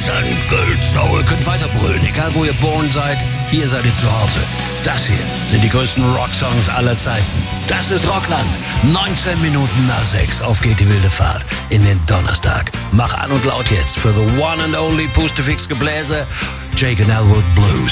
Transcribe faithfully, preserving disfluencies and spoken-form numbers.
Saure, könnt weiter brüllen, egal wo ihr born seid, hier seid ihr zu Hause. Das hier sind die größten Rocksongs aller Zeiten. Das ist Rockland. neunzehn Minuten nach sechs. Auf geht die wilde Fahrt in den Donnerstag. Mach an und laut jetzt für the one and only Pustefix Gebläse, Jake and Elwood Blues.